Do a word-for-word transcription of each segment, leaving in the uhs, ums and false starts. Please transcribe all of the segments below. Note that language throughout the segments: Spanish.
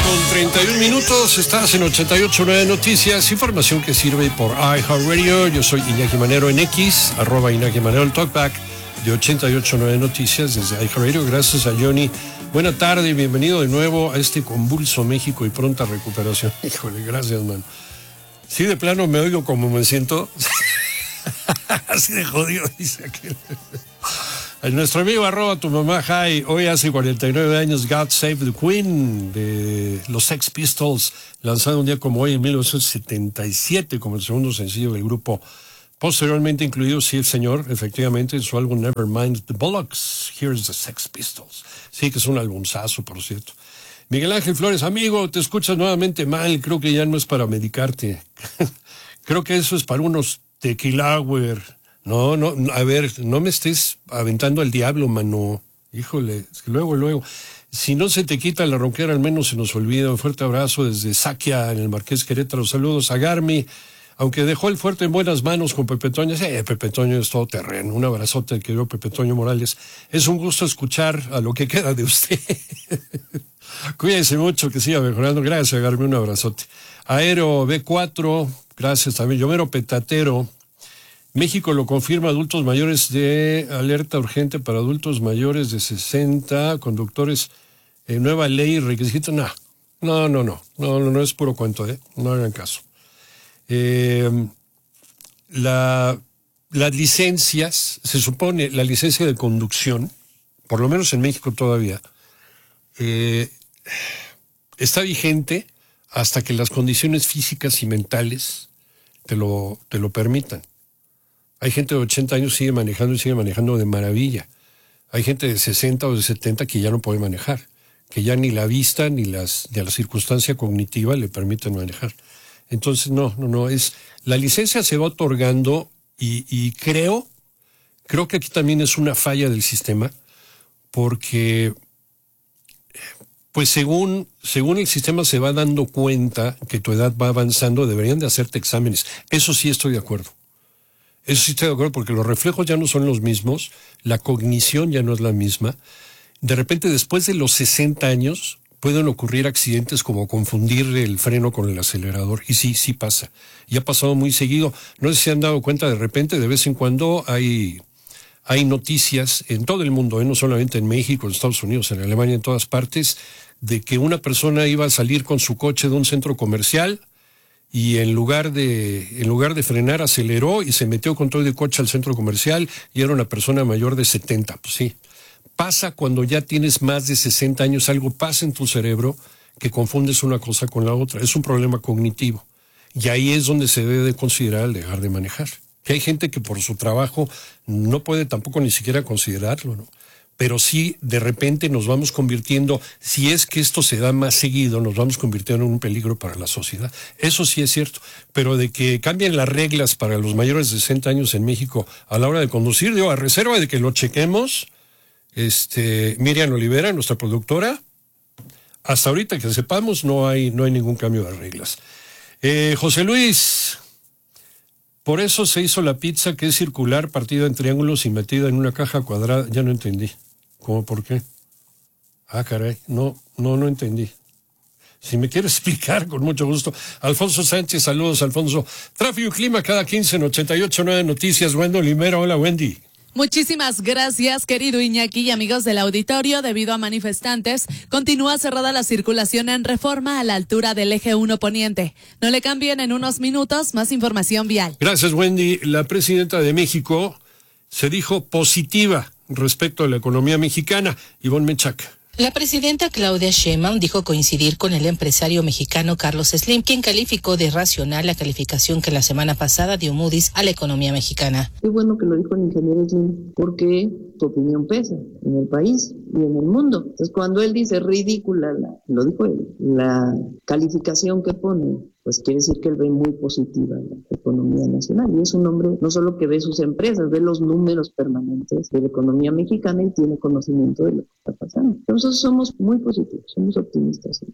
con treinta y un minutos, estás en ochenta y ocho punto nueve Noticias, información que sirve por iHeartRadio. Yo soy Iñaki Manero en X, arroba Iñaki Manero, el talkback de ochenta y ocho punto nueve Noticias desde iHeartRadio. Gracias a Johnny. Buena tarde y bienvenido de nuevo a este convulso México y pronta recuperación. Híjole, gracias, man. Sí, de plano me oigo como me siento. Así de jodido, dice aquel. Nuestro amigo arroba tu mamá Jai, hoy hace cuarenta y nueve años, God Save the Queen, de los Sex Pistols, lanzado un día como hoy en mil novecientos setenta y siete como el segundo sencillo del grupo, posteriormente incluido, sí, el señor, efectivamente, en su álbum Nevermind the Bollocks, Here's the Sex Pistols. Sí, que es un albumzazo, por cierto. Miguel Ángel Flores, amigo, te escuchas nuevamente mal, creo que ya no es para medicarte. Creo que eso es para unos tequilauer. No, no, a ver, no me estés aventando al diablo, mano. Híjole, es que luego, luego. Si no se te quita la ronquera, al menos se nos olvida. Un fuerte abrazo desde Saquia, en el Marqués Querétaro. Saludos a Garmi, aunque dejó el fuerte en buenas manos con Pepe Toño. Sí, Pepe Toño es todo terreno. Un abrazote al querido Pepe Toño Morales. Es un gusto escuchar a lo que queda de usted. Cuídense mucho, que siga mejorando. Gracias, Garmi, un abrazote. Aero B cuatro, gracias también. Llovero Petatero. México lo confirma, adultos mayores de alerta urgente para adultos mayores de sesenta, conductores, eh, nueva ley, requisito, nah, no, no, no, no, no, no es puro cuento, eh, no hagan caso. Eh, la, las licencias, se supone, la licencia de conducción, por lo menos en México todavía, eh, está vigente hasta que las condiciones físicas y mentales te lo, te lo permitan. Hay gente de ochenta años que sigue manejando y sigue manejando de maravilla. Hay gente de sesenta o de setenta que ya no puede manejar, que ya ni la vista ni las ni la circunstancia cognitiva le permiten manejar. Entonces, no, no, no, es la licencia se va otorgando y, y creo, creo que aquí también es una falla del sistema, porque pues según, según el sistema se va dando cuenta que tu edad va avanzando, deberían de hacerte exámenes. Eso sí estoy de acuerdo. Eso sí estoy de acuerdo, porque los reflejos ya no son los mismos, la cognición ya no es la misma. De repente, después de los sesenta años, pueden ocurrir accidentes como confundir el freno con el acelerador. Y sí, sí pasa. Y ha pasado muy seguido. No sé si se han dado cuenta, de repente, de vez en cuando hay, hay noticias en todo el mundo, ¿eh? No solamente en México, en Estados Unidos, en Alemania, en todas partes, de que una persona iba a salir con su coche de un centro comercial y en lugar de en lugar de frenar aceleró y se metió con todo el coche al centro comercial y era una persona mayor de setenta. Pues sí, pasa cuando ya tienes más de sesenta años, algo pasa en tu cerebro que confundes una cosa con la otra. Es un problema cognitivo y ahí es donde se debe de considerar el dejar de manejar. Que hay gente que por su trabajo no puede tampoco ni siquiera considerarlo, ¿no? Pero sí, de repente nos vamos convirtiendo, si es que esto se da más seguido, nos vamos convirtiendo en un peligro para la sociedad. Eso sí es cierto, pero de que cambien las reglas para los mayores de sesenta años en México a la hora de conducir, digo, a reserva de que lo chequemos, este, Miriam Olivera, nuestra productora, hasta ahorita que sepamos no hay, no hay ningún cambio de reglas. Eh, José Luis, por eso se hizo la pizza que es circular, partida en triángulos y metida en una caja cuadrada, ya no entendí. ¿Cómo por qué? Ah, caray, no, no, no entendí. Si me quieres explicar, con mucho gusto. Alfonso Sánchez, saludos, Alfonso. Tráfico y clima cada quince en ochenta y ocho punto nueve Noticias. Wendy Limera, hola, Wendy. Muchísimas gracias, querido Iñaki y amigos del auditorio. Debido a manifestantes, continúa cerrada la circulación en Reforma a la altura del eje uno Poniente. No le cambien, en unos minutos más información vial. Gracias, Wendy. La presidenta de México se dijo positiva respecto a la economía mexicana. Ivonne Menchaca. La presidenta Claudia Sheinbaum dijo coincidir con el empresario mexicano Carlos Slim, quien calificó de racional la calificación que la semana pasada dio Moody's a la economía mexicana. Qué bueno que lo dijo el ingeniero Slim, porque su opinión pesa en el país y en el mundo. Entonces, cuando él dice ridícula, la, lo dijo él, la calificación que pone, pues quiere decir que él ve muy positiva la economía nacional. Y es un hombre no solo que ve sus empresas, ve los números permanentes de la economía mexicana y tiene conocimiento de lo que está pasando. Entonces somos muy positivos, somos optimistas.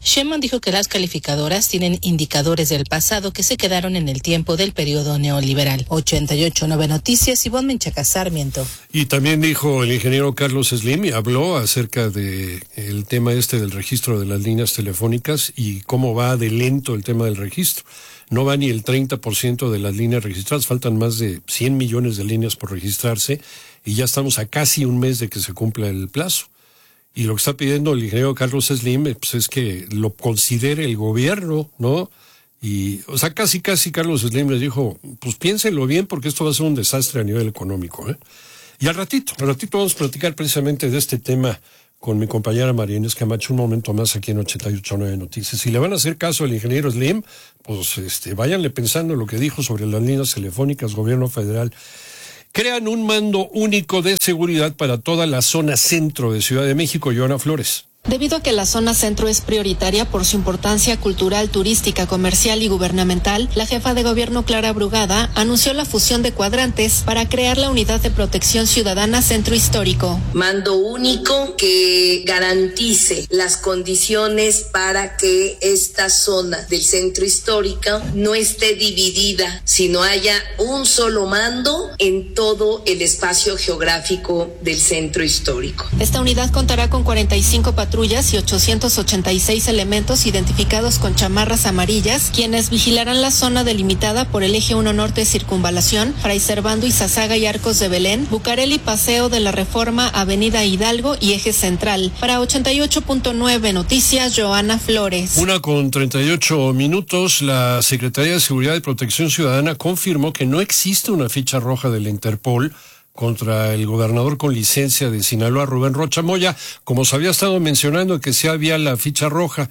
Sheinbaum dijo que las calificadoras tienen indicadores del pasado que se quedaron en el tiempo del periodo neoliberal. ochenta y ocho punto nueve Noticias, Ivonne Menchaca Sarmiento. Y también dijo el ingeniero Carlos Slim, y habló acerca de el tema este del registro de las líneas telefónicas y cómo va de lento el tema del registro. No va ni el treinta por ciento de las líneas registradas, faltan más de cien millones de líneas por registrarse y ya estamos a casi un mes de que se cumpla el plazo. Y lo que está pidiendo el ingeniero Carlos Slim pues, es que lo considere el gobierno, ¿no? Y, o sea, casi, casi Carlos Slim les dijo, pues piénsenlo bien porque esto va a ser un desastre a nivel económico, ¿eh? Y al ratito, al ratito vamos a platicar precisamente de este tema con mi compañera María Inés Camacho un momento más aquí en ochenta y ocho punto nueve Noticias. Si le van a hacer caso al ingeniero Slim, pues este, váyanle pensando lo que dijo sobre las líneas telefónicas, gobierno federal. Crean un mando único de seguridad para toda la zona centro de Ciudad de México. Joana Flores. Debido a que la zona centro es prioritaria por su importancia cultural, turística, comercial y gubernamental, la jefa de gobierno Clara Brugada anunció la fusión de cuadrantes para crear la Unidad de Protección Ciudadana Centro Histórico. Mando único que garantice las condiciones para que esta zona del centro histórico no esté dividida, sino haya un solo mando en todo el espacio geográfico del centro histórico. Esta unidad contará con cuarenta y cinco patrullas y ochocientos ochenta y seis elementos identificados con chamarras amarillas, quienes vigilarán la zona delimitada por el eje uno Norte Circunvalación, Fray Servando Izazaga y Arcos de Belén, Bucareli Paseo de la Reforma, Avenida Hidalgo y Eje Central. Para ochenta y ocho punto nueve Noticias, Joana Flores. Una con treinta y ocho minutos, la Secretaría de Seguridad y Protección Ciudadana confirmó que no existe una ficha roja de la Interpol contra el gobernador con licencia de Sinaloa, Rubén Rocha Moya, como se había estado mencionando que sí había la ficha roja,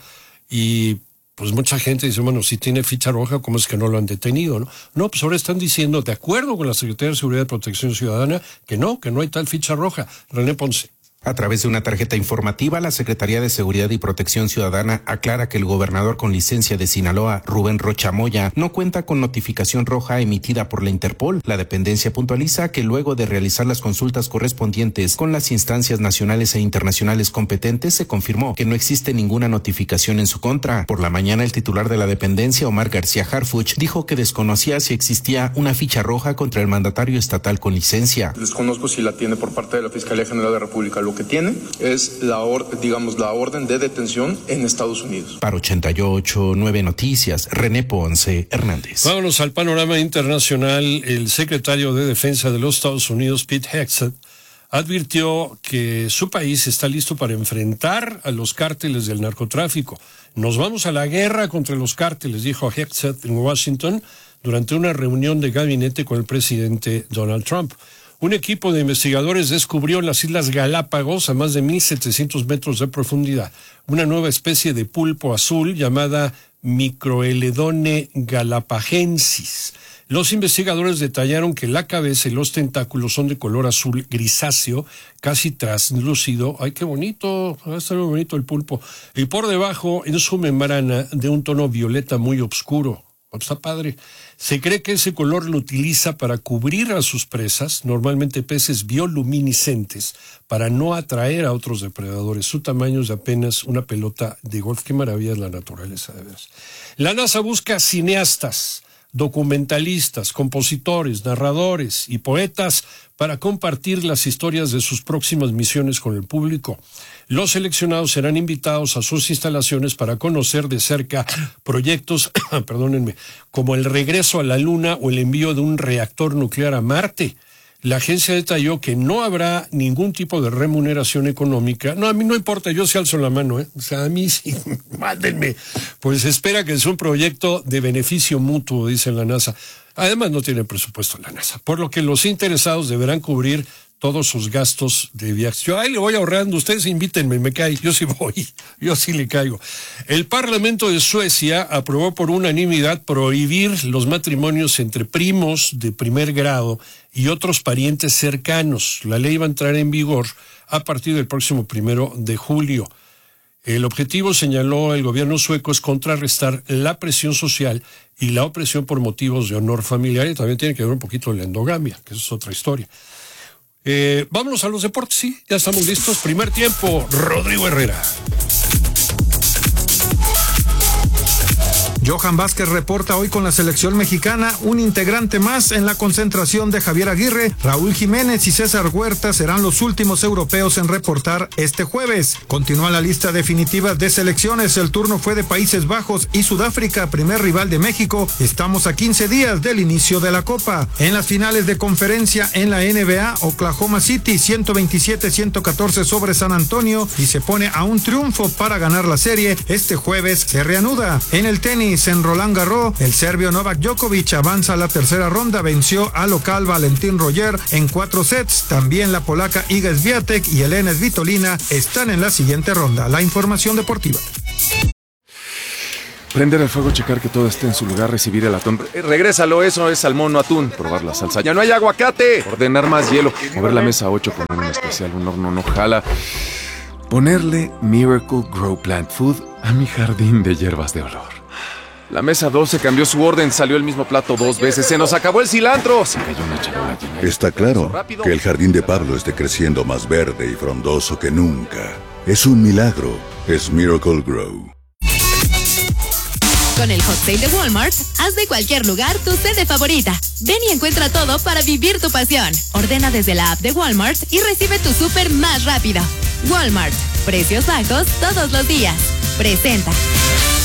y pues mucha gente dice, bueno, si tiene ficha roja, ¿cómo es que no lo han detenido? No, no pues ahora están diciendo, de acuerdo con la Secretaría de Seguridad y Protección Ciudadana, que no, que no hay tal ficha roja. René Ponce. A través de una tarjeta informativa, la Secretaría de Seguridad y Protección Ciudadana aclara que el gobernador con licencia de Sinaloa, Rubén Rocha Moya, no cuenta con notificación roja emitida por la Interpol. La dependencia puntualiza que luego de realizar las consultas correspondientes con las instancias nacionales e internacionales competentes, se confirmó que no existe ninguna notificación en su contra. Por la mañana, el titular de la dependencia, Omar García Harfuch, dijo que desconocía si existía una ficha roja contra el mandatario estatal con licencia. Desconozco si la tiene por parte de la Fiscalía General de la República. Lo que tiene es la or, digamos la orden de detención en Estados Unidos. Para ochenta y ocho punto nueve Noticias, René Ponce Hernández. Vámonos al panorama internacional. El secretario de Defensa de los Estados Unidos, Pete Hegseth, advirtió que su país está listo para enfrentar a los cárteles del narcotráfico. Nos vamos a la guerra contra los cárteles, dijo Hegseth en Washington durante una reunión de gabinete con el presidente Donald Trump. Un equipo de investigadores descubrió en las Islas Galápagos, a más de mil setecientos metros de profundidad, una nueva especie de pulpo azul llamada Microeledone galapagensis. Los investigadores detallaron que la cabeza y los tentáculos son de color azul grisáceo, casi translúcido. ¡Ay, qué bonito! Está muy bonito el pulpo. Y por debajo, en su membrana, de un tono violeta muy oscuro. Está padre. Se cree que ese color lo utiliza para cubrir a sus presas, normalmente peces bioluminiscentes, para no atraer a otros depredadores. Su tamaño es de apenas una pelota de golf. Qué maravilla es la naturaleza, de veras. La NASA busca cineastas, documentalistas, compositores, narradores y poetas para compartir las historias de sus próximas misiones con el público. Los seleccionados serán invitados a sus instalaciones para conocer de cerca proyectos, perdónenme, como el regreso a la Luna o el envío de un reactor nuclear a Marte. La agencia detalló que no habrá ningún tipo de remuneración económica. No, a mí no importa, yo sí alzo la mano, ¿eh? O sea, a mí sí, mándenme. Pues espera que es un proyecto de beneficio mutuo, dice la NASA. Además, no tiene presupuesto la NASA, por lo que los interesados deberán cubrir todos sus gastos de viajes. Yo ahí le voy ahorrando, ustedes invítenme, me cae, yo sí voy, yo sí le caigo. El Parlamento de Suecia aprobó por unanimidad prohibir los matrimonios entre primos de primer grado y otros parientes cercanos. La ley va a entrar en vigor a partir del próximo primero de julio. El objetivo, señaló el gobierno sueco, es contrarrestar la presión social y la opresión por motivos de honor familiar, y también tiene que ver un poquito la endogamia, que eso es otra historia. Eh, vámonos a los deportes, sí, ya estamos listos. Primer tiempo, Rodrigo Herrera. Johan Vázquez reporta hoy con la selección mexicana, un integrante más en la concentración de Javier Aguirre. Raúl Jiménez y César Huerta serán los últimos europeos en reportar este jueves. Continúa la lista definitiva de selecciones. El turno fue de Países Bajos y Sudáfrica, primer rival de México. Estamos a quince días del inicio de la Copa. En las finales de conferencia en la N B A, Oklahoma City ciento veintisiete a ciento catorce sobre San Antonio y se pone a un triunfo para ganar la serie. Este jueves se reanuda. En el tenis, en Roland Garros, el serbio Novak Djokovic avanza a la tercera ronda, venció al local Valentín Roger en cuatro sets. También la polaca Iga Swiatek y Elena Svitolina están en la siguiente ronda. La información deportiva. Prender el fuego, checar que todo esté en su lugar, recibir el atún. Eh, regrésalo, eso es salmón, no atún. Probar la salsa. ¡Ya no hay aguacate! Ordenar más hielo. Mover la mesa ocho con un especial, un horno no jala. Ponerle Miracle Grow Plant Food a mi jardín de hierbas de olor. La mesa doce cambió su orden, salió el mismo plato dos veces. ¡Se nos acabó el cilantro! Se cayó una charola llena. Está claro que el jardín de Pablo esté creciendo más verde y frondoso que nunca. Es un milagro. Es Miracle Grow. Con el Hot Sale de Walmart, haz de cualquier lugar tu sede favorita. Ven y encuentra todo para vivir tu pasión. Ordena desde la app de Walmart y recibe tu súper más rápido. Walmart, precios bajos todos los días. Presenta.